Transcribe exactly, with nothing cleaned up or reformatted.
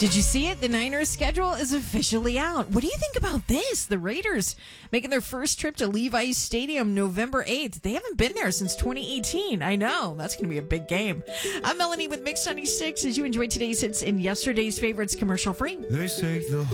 Did you see it? The Niners schedule is officially out. What do you think about this? The Raiders making their first trip to Levi's Stadium November eighth. They haven't been there since twenty eighteen. I know. That's going to be a big game. I'm Melanie with Mix ninety-six as you enjoy today's hits and yesterday's favorites commercial free. They say the